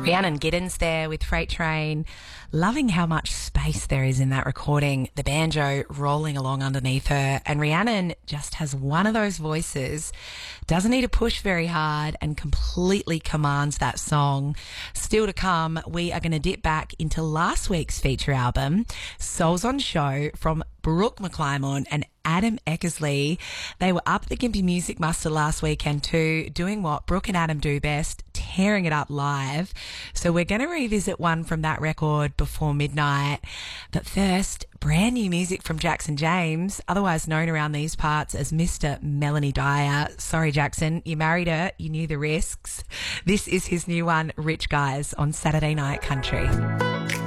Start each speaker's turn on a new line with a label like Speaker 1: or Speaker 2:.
Speaker 1: Rhiannon Giddens there with Freight Train. Loving how much space there is in that recording. The banjo rolling along underneath her. And Rhiannon just has one of those voices, doesn't need to push very hard, and completely commands that song. Still to come, we are going to dip back into last week's feature album, Souls on Show, from Brooke McClymont and Adam Eckersley. They were up at the Gympie Music Muster last weekend too, doing what Brooke and Adam do best, tearing it up live. So we're going to revisit one from that record before midnight. But first, brand new music from Jackson James, otherwise known around these parts as Mr. Melanie Dyer. Sorry, Jackson, you married her, you knew the risks. This is his new one, Rich Guys, on Saturday Night Country.